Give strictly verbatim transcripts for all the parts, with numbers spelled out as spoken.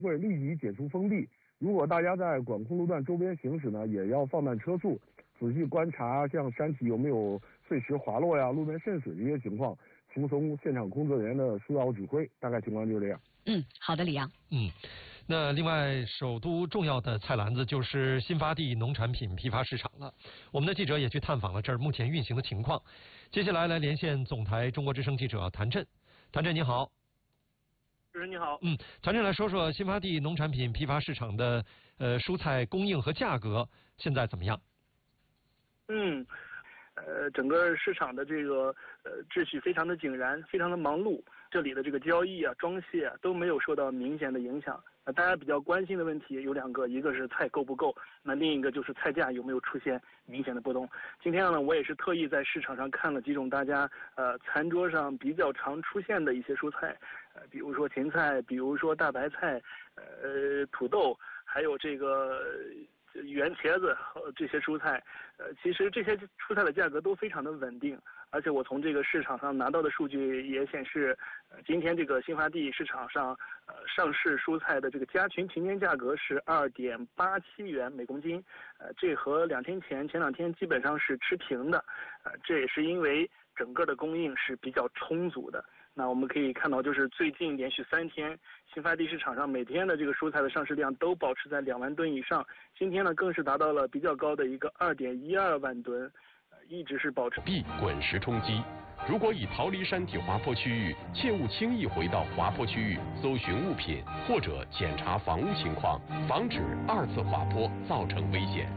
会立即解除封闭。如果大家在管控路段周边行驶呢，也要放慢车速，仔细观察像山体有没有碎石滑落呀、路面渗水这些情况，服从现场工作人员的疏导指挥。大概情况就是这样。 嗯，好的，李阳。 嗯，那另外，首都重要的菜篮子就是新发地农产品批发市场了。我们的记者也去探访了这儿目前运行的情况。接下来来连线总台中国之声记者谭震。谭震你好。 主持人你好。 嗯，谭震来说说新发地农产品批发市场的呃蔬菜供应和价格现在怎么样？ 嗯。呃，整个市场的这个呃秩序非常的井然，非常的忙碌。这里的这个交易啊、装卸啊都没有受到明显的影响。呃，大家比较关心的问题有两个，一个是菜够不够，那另一个就是菜价有没有出现明显的波动。今天呢，我也是特意在市场上看了几种大家呃餐桌上比较常出现的一些蔬菜，呃，比如说芹菜，比如说大白菜，呃，土豆，还有这个。圆茄子和这些蔬菜，呃，其实这些蔬菜的价格都非常的稳定，而且我从这个市场上拿到的数据也显示，呃，今天这个新发地市场上，呃，上市蔬菜的这个加群平均价格是二点八七元每公斤，呃，这和两天前前两天基本上是持平的，呃，这也是因为整个的供应是比较充足的。那我们可以看到，就是最近连续三天。新发地市场上每天的这个蔬菜的上市量都保持在两万吨以上，今天呢更是达到了比较高的一个二点一二万吨，呃，一直是保持。 避滚石冲击，如果已逃离山体滑坡区域，切勿轻易回到滑坡区域搜寻物品或者检查房屋情况，防止二次滑坡造成危险。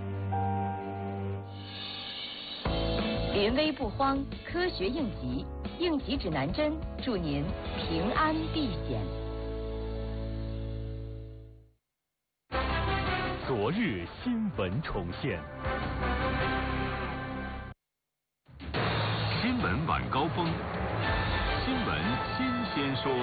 临危不慌，科学应急，应急指南针祝您平安避险。 昨日新闻重现，新闻晚高峰，新闻新鲜说。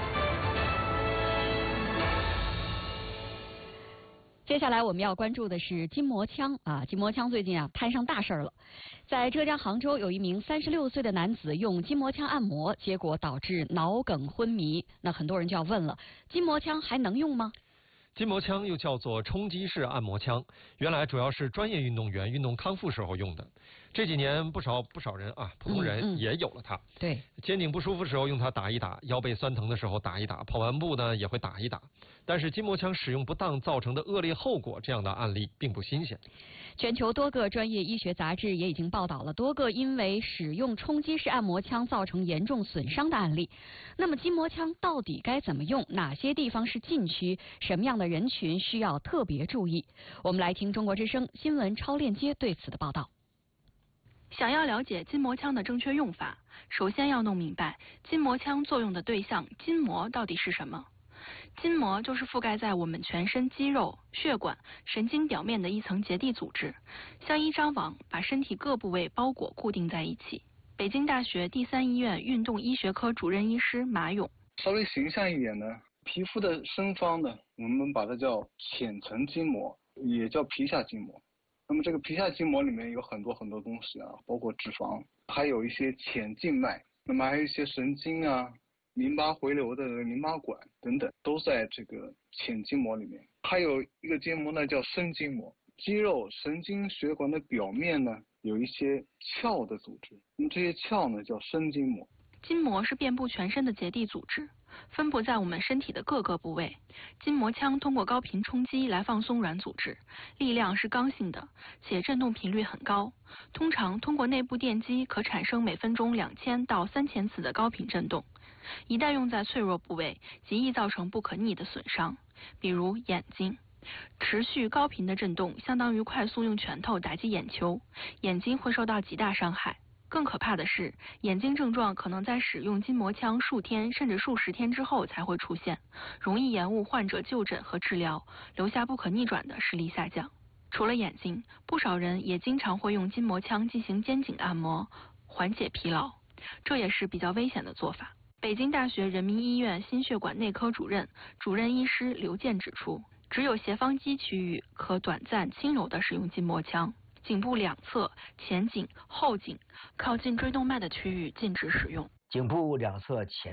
接下来我们要关注的是筋膜枪啊，筋膜枪最近啊摊上大事了。在浙江杭州，有一名三十六岁的男子用筋膜枪按摩，结果导致脑梗昏迷。那很多人就要问了，筋膜枪还能用吗？ 筋膜枪又叫做冲击式按摩枪，原来主要是专业运动员运动康复时候用的。这几年不少不少人啊，普通人也有了它。嗯嗯、对，肩颈不舒服时候用它打一打，腰背酸疼的时候打一打，跑完步呢也会打一打。但是筋膜枪使用不当造成的恶劣后果，这样的案例并不新鲜。 全球多个专业医学杂志也已经报道了多个因为使用冲击式按摩枪造成严重损伤的案例。那么筋膜枪到底该怎么用？哪些地方是禁区？什么样的人群需要特别注意？我们来听中国之声新闻超链接对此的报道。 想要了解筋膜枪的正确用法，首先要弄明白筋膜枪作用的对象筋膜到底是什么。筋膜就是覆盖在我们全身肌肉、血管、神经表面的一层结缔组织，像一张网把身体各部位包裹固定在一起。北京大学第三医院运动医学科主任医师马勇， 稍微形象一点呢，皮肤的深方呢，我们把它叫浅层筋膜，也叫皮下筋膜。那么这个皮下筋膜里面有很多很多东西啊，包括脂肪，还有一些浅静脉，那么还有一些神经啊、淋巴回流的淋巴管等等，都在这个浅筋膜里面。还有一个筋膜呢叫深筋膜，肌肉、神经、血管的表面呢有一些鞘的组织，那么这些鞘呢叫深筋膜。 筋膜是遍布全身的结缔组织，分布在我们身体的各个部位。筋膜枪通过高频冲击来放松软组织，力量是刚性的，且振动频率很高。通常通过内部电击可产生每分钟两千到三千次的高频振动。一旦用在脆弱部位，极易造成不可逆的损伤，比如眼睛。持续高频的振动相当于快速用拳头打击眼球，眼睛会受到极大伤害。更可怕的是，眼睛症状可能在使用筋膜枪数天甚至数十天之后才会出现，容易延误患者就诊和治疗，留下不可逆转的视力下降。除了眼睛，不少人也经常会用筋膜枪进行肩颈按摩，缓解疲劳，这也是比较危险的做法。北京大学人民医院心血管内科主任、主任医师刘健指出，只有斜方肌区域可短暂轻柔地使用筋膜枪。颈部两侧、前颈、后颈、靠近椎动脉的区域禁止使用。 颈部两侧前表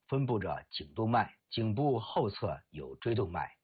分布着颈动脉，颈部后侧有椎动脉。